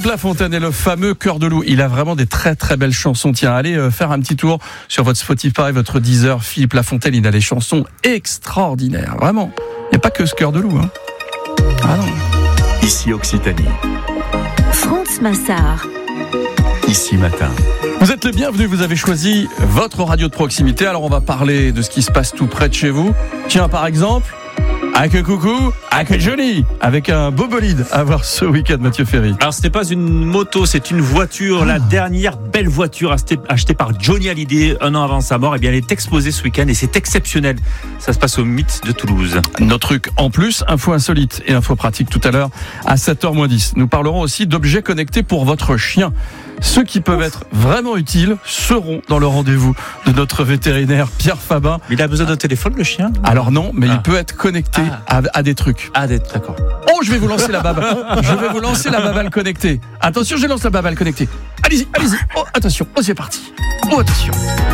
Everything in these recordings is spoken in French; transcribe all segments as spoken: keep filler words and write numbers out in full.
Lafontaine et le fameux Cœur de loup. Il a vraiment des très très belles chansons. Tiens, allez euh, faire un petit tour sur votre Spotify, votre Deezer. Philippe Lafontaine, il a des chansons extraordinaires. Vraiment. Il n'y a pas que ce Cœur de loup. Hein. Ah non. Ici Occitanie. France Massard. Ici Matin. Vous êtes le bienvenu, vous avez choisi votre radio de proximité. Alors on va parler de ce qui se passe tout près de chez vous. Tiens, par exemple, avec coucou, avec Johnny, avec un beau bolide à voir ce week-end, Mathieu Ferry. Alors ce n'est pas une moto, c'est une voiture, la dernière belle voiture achetée par Johnny Hallyday un an avant sa mort. Et bien elle est exposée ce week-end et c'est exceptionnel. Ça se passe au Mythe de Toulouse. Nos trucs en plus, info insolite et info pratique tout à l'heure à sept heures moins dix. Nous parlerons aussi d'objets connectés pour votre chien. Ceux qui peuvent être vraiment utiles seront dans le rendez-vous de notre vétérinaire Pierre Fabin. Mais il a besoin d'un téléphone, le chien ? Alors non, mais ah. il peut être connecté ah. à, à des trucs. Ah, d'accord. Oh, je vais vous lancer la babale. Je vais vous lancer la babale connectée. Attention, je lance la babale connectée. Allez-y, allez-y. Oh, attention. Oh, c'est parti. Oh, attention.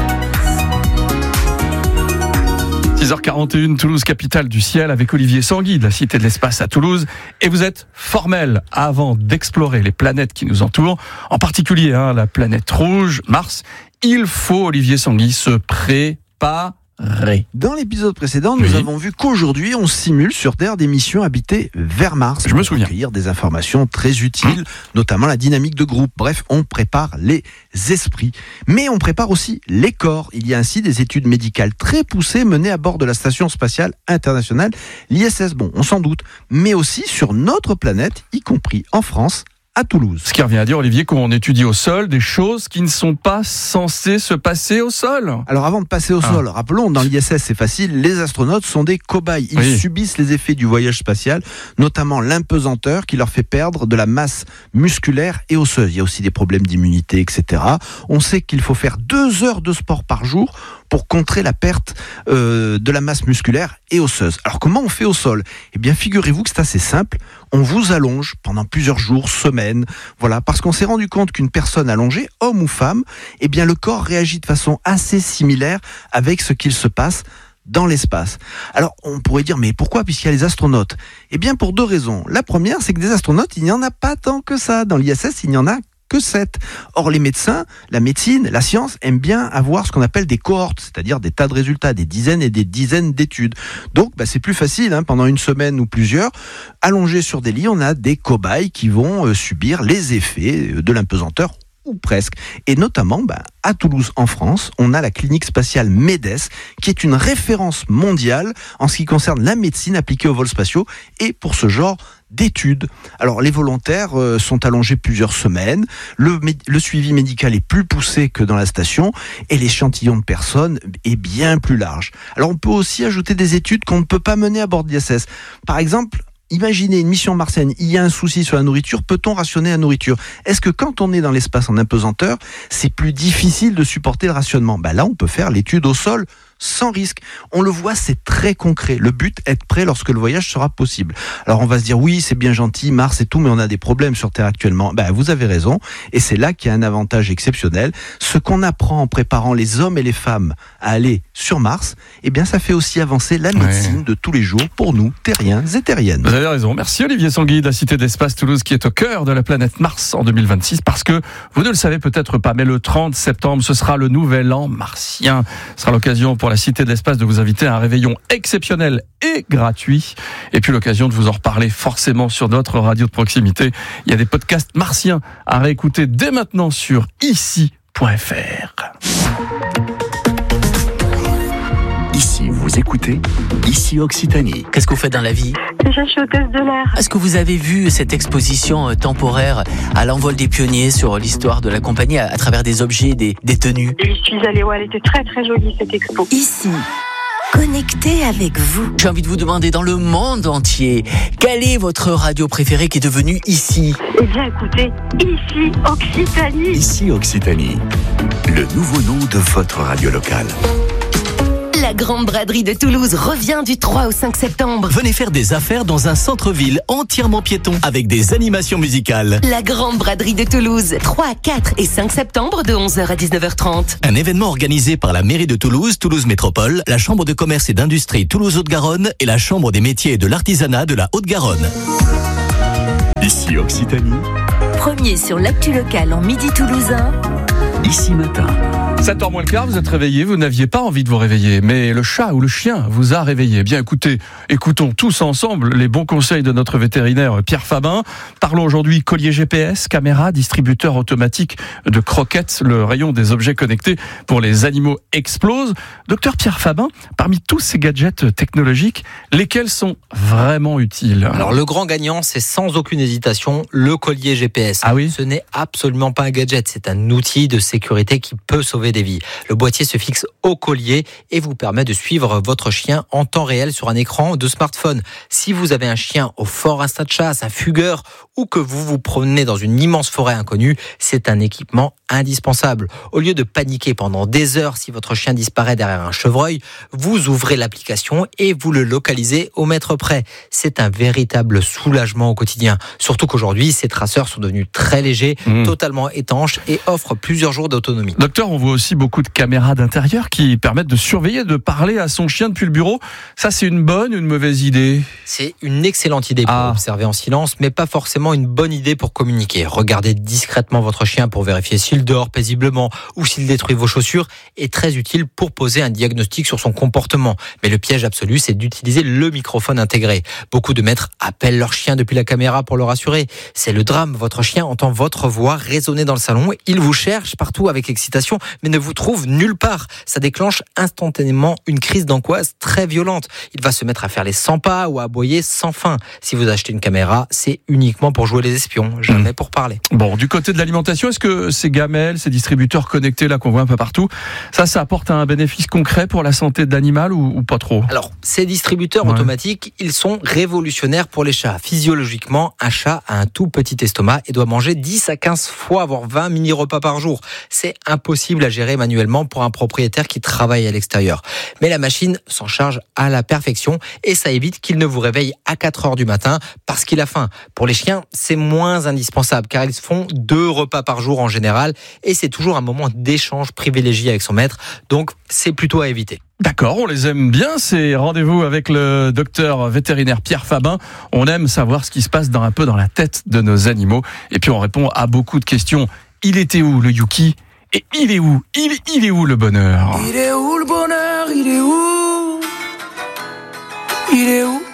six heures quarante et une, Toulouse, capitale du ciel, avec Olivier Sanguy de la Cité de l'Espace à Toulouse. Et vous êtes formel avant d'explorer les planètes qui nous entourent, en particulier hein, la planète rouge, Mars. Il faut, Olivier Sanguy, se préparer. Dans l'épisode précédent, nous oui. avons vu qu'aujourd'hui, on simule sur Terre des missions habitées vers Mars. Je me souviens. Pour recueillir des informations très utiles, mmh. notamment la dynamique de groupe. Bref, on prépare les esprits. Mais on prépare aussi les corps. Il y a ainsi des études médicales très poussées menées à bord de la Station Spatiale Internationale, l'I S S. Bon, on s'en doute. Mais aussi sur notre planète, y compris en France, à Toulouse. Ce qui revient à dire, Olivier, qu'on étudie au sol des choses qui ne sont pas censées se passer au sol. Alors avant de passer au ah. sol, rappelons, dans l'I S S, c'est facile, les astronautes sont des cobayes. Ils oui. subissent les effets du voyage spatial, notamment l'impesanteur qui leur fait perdre de la masse musculaire et osseuse. Il y a aussi des problèmes d'immunité, et cetera. On sait qu'il faut faire deux heures de sport par jour pour contrer la perte euh, de la masse musculaire et osseuse. Alors comment on fait au sol ? Eh bien, figurez-vous que c'est assez simple. On vous allonge pendant plusieurs jours, semaines, voilà, parce qu'on s'est rendu compte qu'une personne allongée, homme ou femme, eh bien, le corps réagit de façon assez similaire avec ce qu'il se passe dans l'espace. Alors, on pourrait dire, mais pourquoi, puisqu'il y a les astronautes ? Eh bien, pour deux raisons. La première, c'est que des astronautes, il n'y en a pas tant que ça. Dans l'I S S, il n'y en a que sept. Or, les médecins, la médecine, la science aiment bien avoir ce qu'on appelle des cohortes, c'est-à-dire des tas de résultats, des dizaines et des dizaines d'études. Donc, bah, c'est plus facile, hein, pendant une semaine ou plusieurs, allongés sur des lits, on a des cobayes qui vont euh, subir les effets de l'impesanteur, ou presque. Et notamment, bah, à Toulouse, en France, on a la clinique spatiale MEDES, qui est une référence mondiale en ce qui concerne la médecine appliquée aux vols spatiaux et pour ce genre d'études. Alors, les volontaires euh, sont allongés plusieurs semaines, le, le suivi médical est plus poussé que dans la station et l'échantillon de personnes est bien plus large. Alors, on peut aussi ajouter des études qu'on ne peut pas mener à bord de l'I S S. Par exemple, imaginez une mission martienne, il y a un souci sur la nourriture, peut-on rationner la nourriture ? Est-ce que quand on est dans l'espace en impesanteur, c'est plus difficile de supporter le rationnement ? Ben là, on peut faire l'étude au sol sans risque. On le voit, c'est très concret. Le but, être prêt lorsque le voyage sera possible. Alors on va se dire, oui, c'est bien gentil, Mars et tout, mais on a des problèmes sur Terre actuellement. Ben, vous avez raison, et c'est là qu'il y a un avantage exceptionnel. Ce qu'on apprend en préparant les hommes et les femmes à aller sur Mars, eh bien ça fait aussi avancer la médecine ouais. de tous les jours pour nous, terriens et terriennes. Vous avez raison. Merci Olivier Sanguy de la Cité d'Espace Toulouse qui est au cœur de la planète Mars en deux mille vingt-six, parce que vous ne le savez peut-être pas, mais le trente septembre, ce sera le nouvel an martien. Ce sera l'occasion pour la Cité de l'Espace de vous inviter à un réveillon exceptionnel et gratuit. Et puis l'occasion de vous en reparler forcément sur notre radio de proximité. Il y a des podcasts martiens à réécouter dès maintenant sur ici point f r. Ici, vous écoutez Ici Occitanie. Qu'est-ce que vous faites dans la vie ? Je suis hôtesse de l'air. Est-ce que vous avez vu cette exposition euh, temporaire à l'envol des pionniers sur l'histoire de la compagnie à, à travers des objets, des, des tenues ? Je suis allée, ouais, elle était très très jolie cette expo. Ici, connecté avec vous. J'ai envie de vous demander, dans le monde entier, quelle est votre radio préférée qui est devenue ici ? Eh bien écoutez, Ici Occitanie. Ici Occitanie, le nouveau nom de votre radio locale. La Grande Braderie de Toulouse revient du trois au cinq septembre. Venez faire des affaires dans un centre-ville entièrement piéton avec des animations musicales. La Grande Braderie de Toulouse, trois, quatre et cinq septembre de onze heures à dix-neuf heures trente. Un événement organisé par la mairie de Toulouse, Toulouse Métropole, la Chambre de commerce et d'industrie Toulouse-Haute-Garonne et la Chambre des métiers et de l'artisanat de la Haute-Garonne. Ici Occitanie. premier sur l'actu locale en Midi Toulousain. Ici Matin. sept heures moins le quart, vous êtes réveillé, vous n'aviez pas envie de vous réveiller, mais le chat ou le chien vous a réveillé. Bien écoutez, écoutons tous ensemble les bons conseils de notre vétérinaire Pierre Fabin. Parlons aujourd'hui collier G P S, caméra, distributeur automatique de croquettes. Le rayon des objets connectés pour les animaux explose. Docteur Pierre Fabin, parmi tous ces gadgets technologiques, lesquels sont vraiment utiles? Alors le grand gagnant, c'est sans aucune hésitation le collier G P S. Ah oui? Ce n'est absolument pas un gadget, c'est un outil de sécurité qui peut sauver des vies. Le boîtier se fixe au collier et vous permet de suivre votre chien en temps réel sur un écran de smartphone. Si vous avez un chien au fort instinct de chasse, un fugueur, ou que vous vous promenez dans une immense forêt inconnue, c'est un équipement indispensable. Au lieu de paniquer pendant des heures si votre chien disparaît derrière un chevreuil, vous ouvrez l'application et vous le localisez au mètre près. C'est un véritable soulagement au quotidien. Surtout qu'aujourd'hui, ces traceurs sont devenus très légers, mmh. totalement étanches et offrent plusieurs jours d'autonomie. Docteur, on voit aussi beaucoup de caméras d'intérieur qui permettent de surveiller, de parler à son chien depuis le bureau. Ça, c'est une bonne ou une mauvaise idée? C'est une excellente idée pour ah. observer en silence, mais pas forcément une bonne idée pour communiquer. Regardez discrètement votre chien pour vérifier s'il dort paisiblement ou s'il détruit vos chaussures est très utile pour poser un diagnostic sur son comportement. Mais le piège absolu, c'est d'utiliser le microphone intégré. Beaucoup de maîtres appellent leur chien depuis la caméra pour le rassurer. C'est le drame. Votre chien entend votre voix résonner dans le salon. Il vous cherche partout avec excitation, mais ne vous trouve nulle part. Ça déclenche instantanément une crise d'angoisse très violente. Il va se mettre à faire les cent pas ou à aboyer sans fin. Si vous achetez une caméra, c'est uniquement pour jouer les espions, jamais mmh. pour parler. Bon, du côté de l'alimentation, est-ce que ces gamelles, ces distributeurs connectés là qu'on voit un peu partout, ça, ça apporte un bénéfice concret pour la santé de l'animal ou, ou pas trop? Alors, ces distributeurs ouais. automatiques, ils sont révolutionnaires pour les chats. Physiologiquement, un chat a un tout petit estomac et doit manger dix à quinze fois, voire vingt mini-repas par jour. C'est impossible à gérer manuellement pour un propriétaire qui travaille à l'extérieur. Mais la machine s'en charge à la perfection et ça évite qu'il ne vous réveille à quatre heures du matin parce qu'il a faim. Pour les chiens, c'est moins indispensable car ils font deux repas par jour en général et c'est toujours un moment d'échange privilégié avec son maître. Donc, c'est plutôt à éviter. D'accord, on les aime bien, ces rendez-vous avec le docteur vétérinaire Pierre Fabin. On aime savoir ce qui se passe dans un peu dans la tête de nos animaux. Et puis on répond à beaucoup de questions. Il était où le Yuki? Et il est où? Il, il est où le bonheur? Il est où le bonheur? Il est où? Il est où?